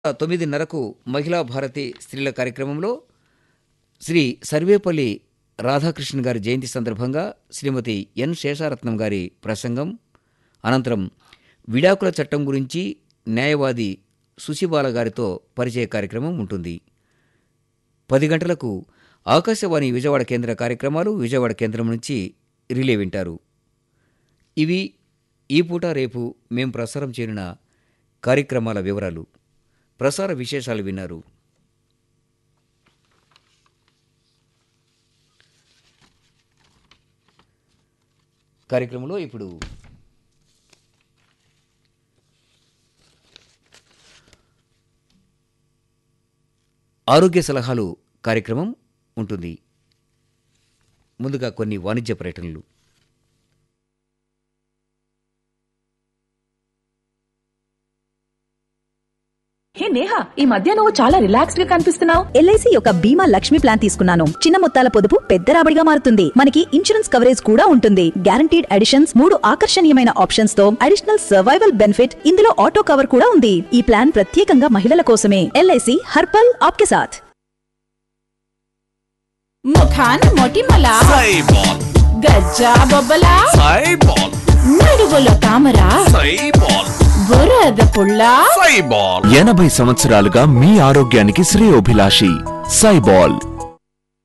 9:30కు మహిళా భారతి స్త్రీల కార్యక్రమంలో శ్రీ సర్వేపల్లి రాధాకృష్ణన్ గారి జయంతి సందర్భంగా శ్రీమతి ఎన్ శేషారత్నం గారి ప్రసంగం, అనంతరం విడాకుల చట్టం గురించి న్యాయవాది సుశీబాల గారితో పరిచయ కార్యక్రమం ఉంటుంది. 10 గంటలకు ఆకాశవాణి విజయవాడ కేంద్ర కార్యక్రమాలు విజయవాడ కేంద్రం నుంచి రిలే వింటారు. ఇవి ఈ పూట రేపు మేం ప్రసారం చేయనున్న కార్యక్రమాల వివరాలు. ప్రసార విశేషాలు విన్నారు. కార్యక్రమంలో ఇప్పుడు ఆరోగ్య సలహాలు కార్యక్రమం ఉంటుంది. ముందుగా కొన్ని వాణిజ్య పర్యటనలు. హే నేహా, ఈ మధ్య నువ్వు చాలా రిలాక్స్డ్ గా కనిపిస్తున్నావు. ఎల్ఐసి యొక్క బీమా లక్ష్మి ప్లాన్ తీసుకున్నాను. చిన్న మొత్తాల పొదుపు పెద్ద రాబడిగా మారుతుంది. మనకి ఇన్సూరెన్స్ కవరేజ్ కూడా ఉంటుంది. గ్యారంటీడ్ అడిషన్స్, 3 ఆకర్షణీయమైన ఆప్షన్స్ తో అడిషనల్ సర్వైవల్ బెనిఫిట్, ఇందులో ఆటో కవర్ కూడా ఉంది. ఈ ప్లాన్ ప్రత్యేకంగా మహిళల కోసమే. ఎల్ఐసి హర్పల్ ఆప్కే సాథ్. ముఖాన్ మొటిమల సైబాల్, గజ్జా బొబ్బల సైబాల్, నడువులో తామర సైబాల్, బురద పుల్ల సైబాల్. 80 సంవత్సరాలుగా మీ ఆరోగ్యానికి శ్రేయోభిలాషి సైబాల్.